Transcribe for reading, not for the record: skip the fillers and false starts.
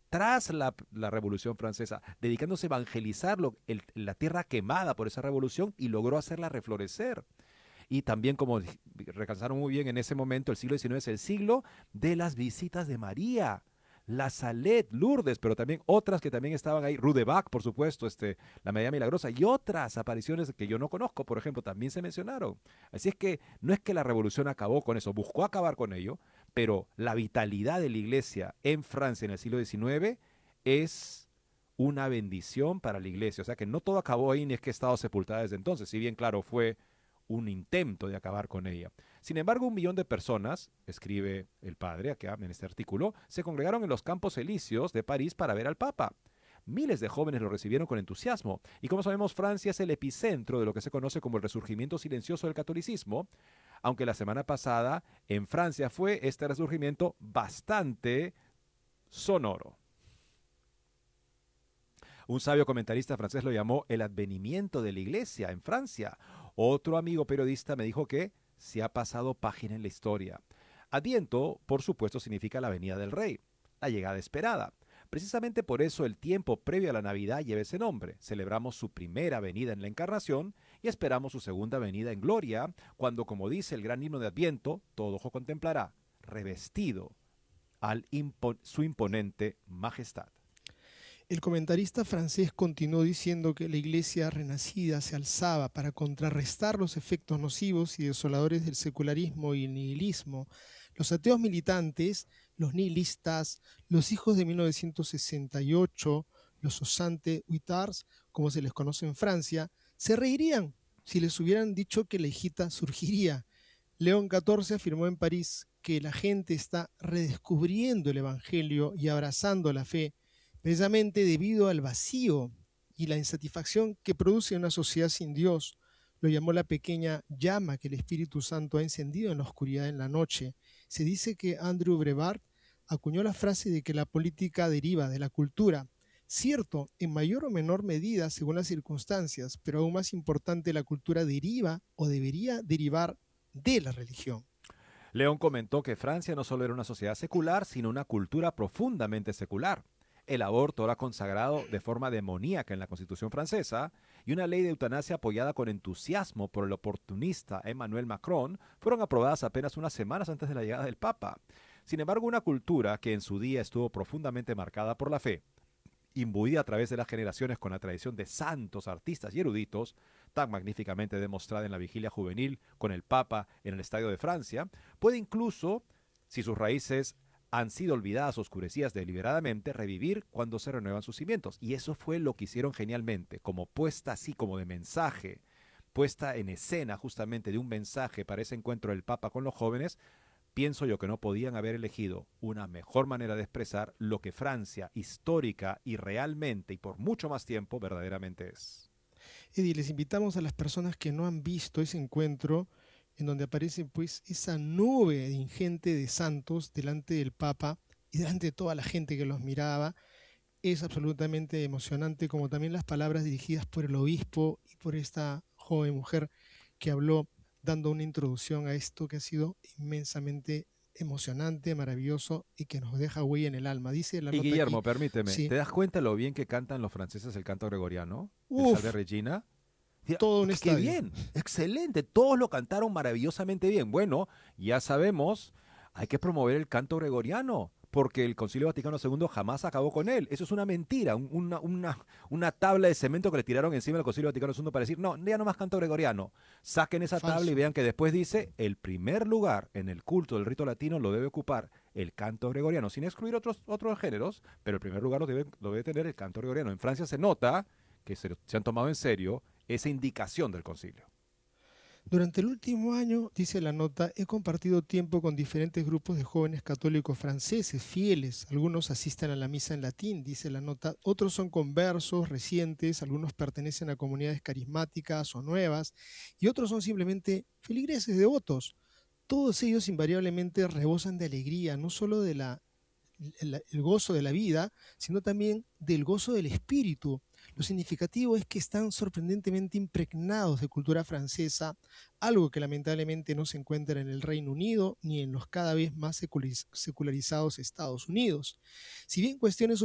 tras la Revolución Francesa, dedicándose a evangelizar la tierra quemada por esa revolución y logró hacerla reflorecer. Y también, como recalcaron muy bien en ese momento, el siglo XIX es el siglo de las visitas de María. La Salette, Lourdes, pero también otras que también estaban ahí, Rudeback, por supuesto, la Medalla Milagrosa y otras apariciones que yo no conozco, por ejemplo, también se mencionaron. Así es que no es que la revolución acabó con eso, buscó acabar con ello, pero la vitalidad de la iglesia en Francia en el siglo XIX es una bendición para la iglesia. O sea que no todo acabó ahí ni es que ha estado sepultada desde entonces, si bien claro fue un intento de acabar con ella. Sin embargo, 1 millón de personas, escribe el padre acá en este artículo, se congregaron en los Campos Elíseos de París para ver al Papa. Miles de jóvenes lo recibieron con entusiasmo. Y como sabemos, Francia es el epicentro de lo que se conoce como el resurgimiento silencioso del catolicismo, aunque la semana pasada en Francia fue este resurgimiento bastante sonoro. Un sabio comentarista francés lo llamó el advenimiento de la iglesia en Francia. Otro amigo periodista me dijo que se ha pasado página en la historia. Adviento, por supuesto, significa la venida del rey, la llegada esperada. Precisamente por eso el tiempo previo a la Navidad lleva ese nombre. Celebramos su primera venida en la encarnación y esperamos su segunda venida en gloria, cuando, como dice el gran himno de Adviento, todo ojo contemplará, revestido su imponente majestad. El comentarista francés continuó diciendo que la iglesia renacida se alzaba para contrarrestar los efectos nocivos y desoladores del secularismo y el nihilismo. Los ateos militantes, los nihilistas, los hijos de 1968, los osante huitards, como se les conoce en Francia, se reirían si les hubieran dicho que la hijita surgiría. León XIV afirmó en París que la gente está redescubriendo el Evangelio y abrazando la fe, precisamente debido al vacío y la insatisfacción que produce una sociedad sin Dios. Lo llamó la pequeña llama que el Espíritu Santo ha encendido en la oscuridad en la noche. Se dice que Andrew Breitbart acuñó la frase de que la política deriva de la cultura. Cierto, en mayor o menor medida según las circunstancias, pero aún más importante, la cultura deriva o debería derivar de la religión. León comentó que Francia no solo era una sociedad secular, sino una cultura profundamente secular. El aborto era consagrado de forma demoníaca en la Constitución francesa y una ley de eutanasia apoyada con entusiasmo por el oportunista Emmanuel Macron fueron aprobadas apenas unas semanas antes de la llegada del Papa. Sin embargo, una cultura que en su día estuvo profundamente marcada por la fe, imbuida a través de las generaciones con la tradición de santos, artistas y eruditos, tan magníficamente demostrada en la vigilia juvenil con el Papa en el Estadio de Francia, puede incluso, si sus raíces han sido olvidadas o oscurecidas deliberadamente, revivir cuando se renuevan sus cimientos. Y eso fue lo que hicieron genialmente, como puesta así como de mensaje, puesta en escena justamente de un mensaje para ese encuentro del Papa con los jóvenes. Pienso yo que no podían haber elegido una mejor manera de expresar lo que Francia histórica y realmente y por mucho más tiempo verdaderamente es. Eddie, les invitamos a las personas que no han visto ese encuentro en donde aparece pues esa nube ingente de santos delante del Papa y delante de toda la gente que los miraba. Es absolutamente emocionante, como también las palabras dirigidas por el obispo y por esta joven mujer que habló dando una introducción a esto que ha sido inmensamente emocionante, maravilloso y que nos deja huella en el alma. Dice la Y nota aquí, Guillermo, permíteme, sí, ¿te das cuenta lo bien que cantan los franceses el canto gregoriano? El Salve uff, Regina. todo un ¡Qué estadio. bien! Excelente, todos lo cantaron maravillosamente bien. Bueno, ya sabemos, hay que promover el canto gregoriano, porque el Concilio Vaticano II jamás acabó con él. Eso es una mentira, una tabla de cemento que le tiraron encima del Concilio Vaticano II para decir, no, ya no más canto gregoriano. Saquen esa tabla y Falso. vean que después dice, el primer lugar en el culto del rito latino lo debe ocupar el canto gregoriano, sin excluir otros géneros, pero el primer lugar lo debe tener el canto gregoriano. En Francia se nota que se han tomado en serio esa indicación del concilio. Durante el último año, dice la nota, he compartido tiempo con diferentes grupos de jóvenes católicos franceses fieles. Algunos asisten a la misa en latín, dice la nota. Otros son conversos recientes, algunos pertenecen a comunidades carismáticas o nuevas, y otros son simplemente feligreses devotos. Todos ellos invariablemente rebosan de alegría, no solo de el gozo de la vida, sino también del gozo del espíritu. Lo significativo es que están sorprendentemente impregnados de cultura francesa, algo que lamentablemente no se encuentra en el Reino Unido ni en los cada vez más secularizados Estados Unidos. Si bien cuestiones